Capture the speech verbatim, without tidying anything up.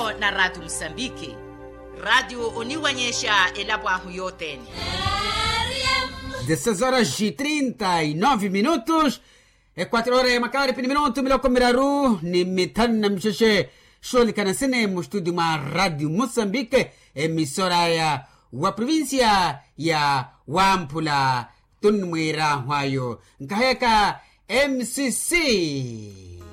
pamoja na Radio Msambiki. Radio uniwanyesha elabwahu yote. dezesseis horas e trinta e nove minutos. E quattro ore e magari per minuto miloko miraru ni mitana msheshe sholi kanasene mu studio ma Radio Mozambique, emissora ya wa provincia ya Wampula tunmwira hwayo nkaheka M C C.